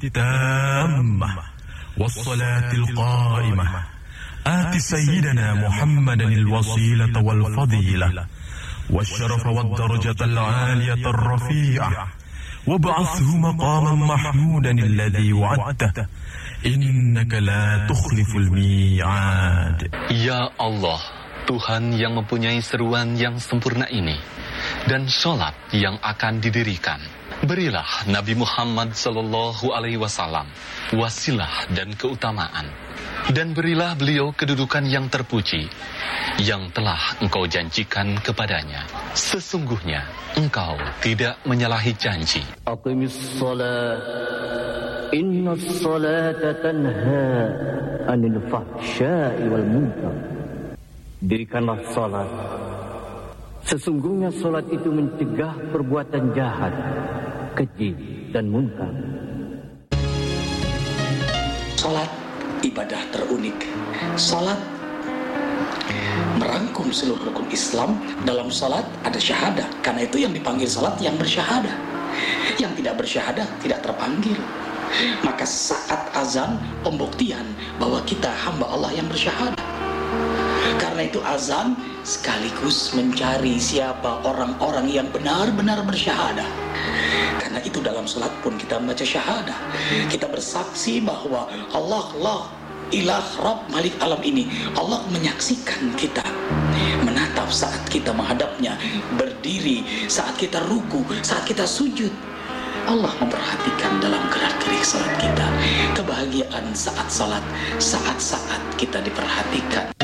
تامة والصلاة القائمة آت سيدنا محمدا الوسيلة والفضيلة والشرف والدرجة العالية الرفيعة وابعثه مقاما محمودا الذي وعدته إنك لا تخلف الميعاد. Ya Allah, Tuhan yang mempunyai seruan yang sempurna ini dan sholat yang akan didirikan, berilah Nabi Muhammad Sallallahu Alaihi Wasallam wasilah dan keutamaan, dan berilah beliau kedudukan yang terpuji yang telah Engkau janjikan kepadanya. Sesungguhnya Engkau tidak menyalahi janji. Aqimis shalah, innas salata tanha anil fahsya'i wal munkar. Dirikanlah salat. Sesungguhnya salat itu mencegah perbuatan jahat, keji dan munkar. Salat ibadah terunik. Salat merangkum seluruh rukun Islam. Dalam salat ada syahadah. Karena itu yang dipanggil salat yang bersyahadah. Yang tidak bersyahadah tidak terpanggil. Maka saat azan pembuktian bahwa kita hamba Allah yang bersyahadah. Karena itu azan sekaligus mencari siapa orang-orang yang benar-benar bersyahadah. Karena itu dalam salat pun kita membaca syahadah. Kita bersaksi bahwa Allah ilah Rabb Malik alam ini. Allah menyaksikan kita, menatap saat kita menghadapnya, berdiri, saat kita ruku, saat kita sujud. Allah memperhatikan dalam gerak-gerik salat kita. Kebahagiaan saat salat, saat-saat kita diperhatikan.